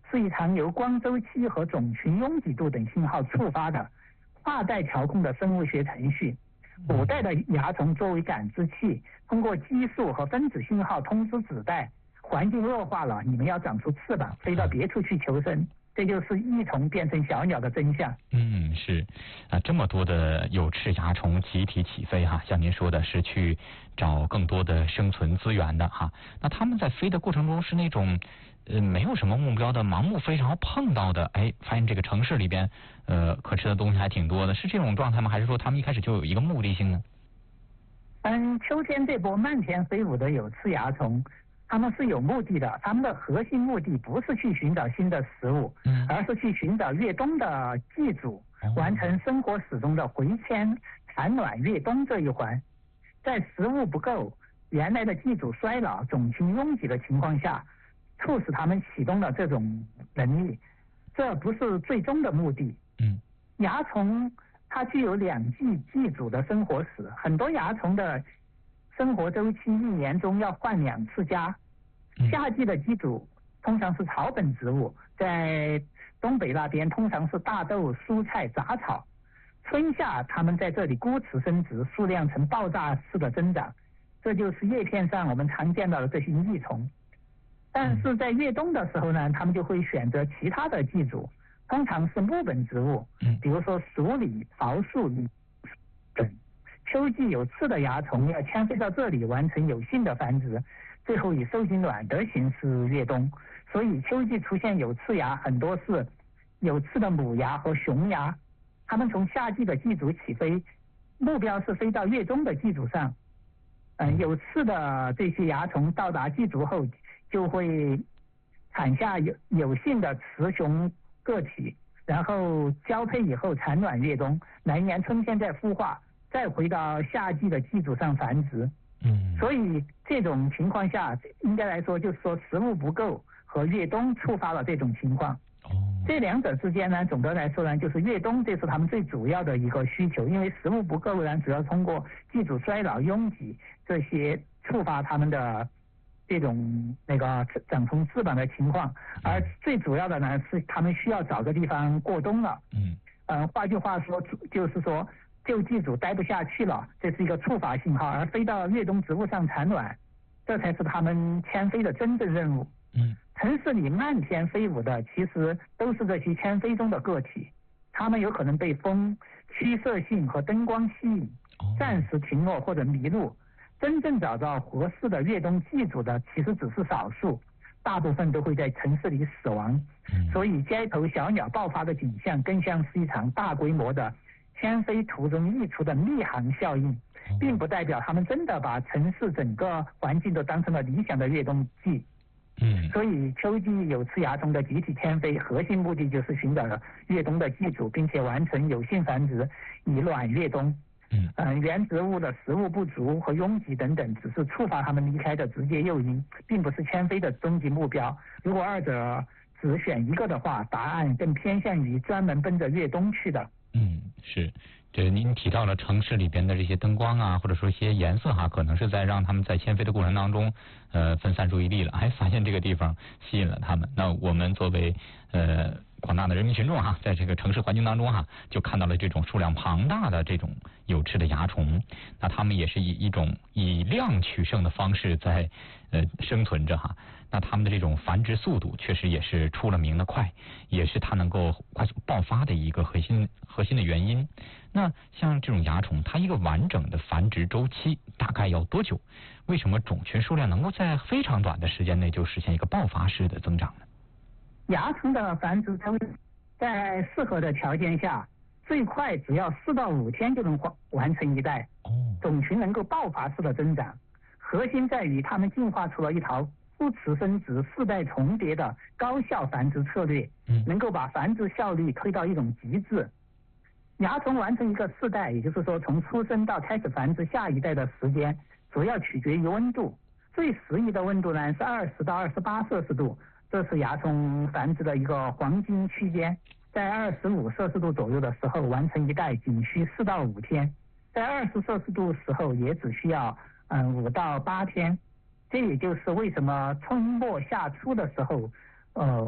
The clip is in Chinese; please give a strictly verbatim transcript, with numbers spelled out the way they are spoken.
是一场由光周期和种群拥挤度等信号触发的跨代调控的生物学程序。古代的蚜虫作为感知器，通过激素和分子信号通知子代，环境恶化了，你们要长出翅膀，飞到别处去求生。这就是益虫变成小鸟的真相。 嗯，是啊，这么多的有翅蚜虫集体起飞哈，像您说的是去找更多的生存资源的哈。那他们在飞的过程中是那种呃没有什么目标的盲目飞，然后碰到的哎，发现这个城市里边呃可吃的东西还挺多的，是这种状态吗？还是说他们一开始就有一个目的性呢？ 嗯，秋天这波漫天飞舞的有翅蚜虫，他们是有目的的，他们的核心目的不是去寻找新的食物，嗯，而是去寻找越冬的寄主，完成生活史中的回迁、产卵、越冬这一环。在食物不够、原来的寄主衰老、种群拥挤的情况下，促使他们启动了这种能力，这不是最终的目的。 嗯， 蚜虫它具有两季寄主的生活史，很多蚜虫的生活周期一年中要换两次家。夏季的寄主通常是草本植物，在东北那边通常是大豆、蔬菜、杂草。春夏它们在这里孤雌生殖，数量呈爆炸式的增长，这就是叶片上我们常见到的这些益虫。但是在越冬的时候呢，它们就会选择其他的寄主，通常是木本植物，比如说鼠李、桃树等。秋季有刺的蚜虫要迁飞到这里完成有性的繁殖，最后以受精卵的形式越冬。所以秋季出现有刺蚜很多是有刺的母蚜和雄蚜，它们从夏季的寄主起飞，目标是飞到越冬的寄主上。嗯，有刺的这些蚜虫到达寄主后，就会产下有有性的雌雄个体，然后交配以后产卵越冬，来年春天再孵化，再回到夏季的寄主上繁殖。嗯，所以这种情况下，应该来说就是说食物不够和越冬触发了这种情况。哦，这两者之间呢，总的来说呢，就是越冬这是他们最主要的一个需求，因为食物不够呢，主要通过寄主衰老、拥挤这些触发他们的这种那个长出翅膀的情况，而最主要的呢是他们需要找个地方过冬了。嗯，嗯，换句话说就是说。就寄主待不下去了，这是一个触发信号，而飞到越冬植物上产卵，这才是他们迁飞的真正任务。嗯，城市里漫天飞舞的其实都是这些迁飞中的个体，它们有可能被风、趋色性和灯光吸引，暂时停落或者迷路。真正找到合适的越冬寄主的其实只是少数，大部分都会在城市里死亡。所以街头小鸟爆发的景象更像是一场大规模的迁飞途中溢出的密航效应，并不代表他们真的把城市整个环境都当成了理想的越冬季。嗯，所以秋季有翅蚜虫的集体迁飞，核心目的就是寻找越冬的寄主，并且完成有性繁殖，以卵越冬。嗯，呃、原植物的食物不足和拥挤等等，只是触发他们离开的直接诱因，并不是迁飞的终极目标。如果二者只选一个的话，答案更偏向于专门奔着越冬去的。 嗯，是，这您提到了城市里边的这些灯光啊，或者说一些颜色哈，可能是在让他们在迁飞的过程当中，呃，分散注意力了，还发现这个地方吸引了他们。那我们作为呃广大的人民群众哈，在这个城市环境当中哈，就看到了这种数量庞大的这种有翅的蚜虫，那他们也是以一种以量取胜的方式在呃生存着哈。那他们的这种繁殖速度确实也是出了名的快，也是它能够快速爆发的一个核心核心的原因。那像这种蚜虫，它一个完整的繁殖周期大概要多久？为什么种群数量能够在非常短的时间内就实现一个爆发式的增长呢？ 蚜虫的繁殖周期在适合的条件下，最快只要四到五天就能完成一代。哦，种群能够爆发式的增长，核心在于它们进化出了一套不雌生殖、世代重叠的高效繁殖策略，能够把繁殖效率推到一种极致。蚜虫完成一个世代，也就是说从出生到开始繁殖下一代的时间，主要取决于温度。最适宜的温度呢是二十到二十八摄氏度，这是蚜虫繁殖的一个黄金区间。在二十五摄氏度左右的时候完成一代仅需四到五天，在二十摄氏度时候也只需要嗯五到八天。这也就是为什么春末夏初的时候，呃，